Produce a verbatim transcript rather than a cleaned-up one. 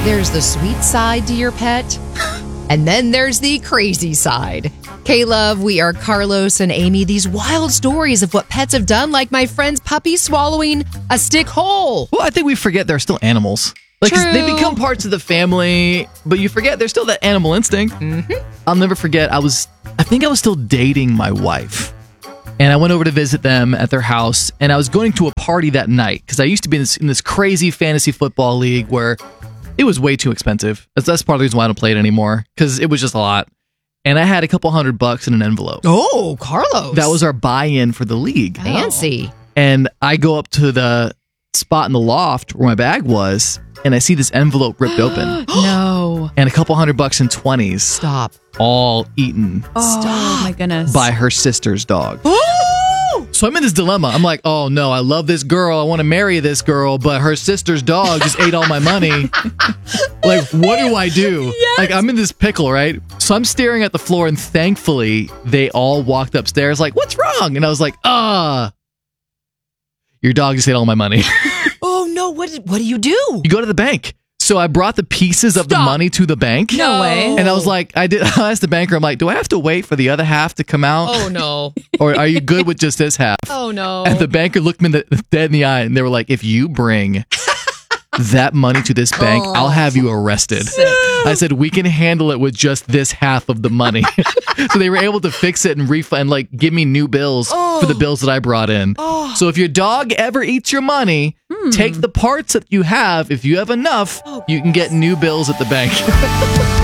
There's the sweet side to your pet, and then there's the crazy side. K-Love, we are Carlos and Amy. These wild stories of what pets have done, like my friend's puppy swallowing a stick whole. Well, I think we forget they're still animals. Like, 'cause they True. become parts of the family, but you forget there's still that animal instinct. Mm-hmm. I'll never forget, I was, I think I was still dating my wife. And I went over to visit them at their house, and I was going to a party that night, because I used to be in this, in this crazy fantasy football league where it was way too expensive. That's, that's part of the reason why I don't play it anymore, because it was just a lot. And I had a couple hundred bucks in an envelope. Oh, Carlos. That was our buy-in for the league. Fancy. And I go up to the spot in the loft where my bag was, and I see this envelope ripped open. No. And a couple hundred bucks in twenties. Stop. All eaten Oh, Stop. my goodness. by her sister's dog. Oh! So I'm in this dilemma. I'm like, oh no, I love this girl. I want to marry this girl, but her sister's dog just ate all my money. Like, what do I do? Like, I'm in this pickle, right? So I'm staring at the floor, and thankfully, they all walked upstairs like, what's wrong? And I was like, ah, your dog just ate all my money. Oh, no. What, did- what do you do? You go to the bank. So I brought the pieces of the Stop. money to the bank. No way. And I was like, I did. I asked the banker, I'm like, do I have to wait for the other half to come out? Oh, no. Or are you good with just this half? Oh, no. And the banker looked me in the, dead in the eye, and they were like, if you bring that money to this bank, Oh. I'll have you arrested. I said, we can handle it with just this half of the money. So they were able to fix it and refund, like, give me new bills for the bills that I brought in. Oh. So if your dog ever eats your money, take the parts that you have. If you have enough, you can get new bills at the bank.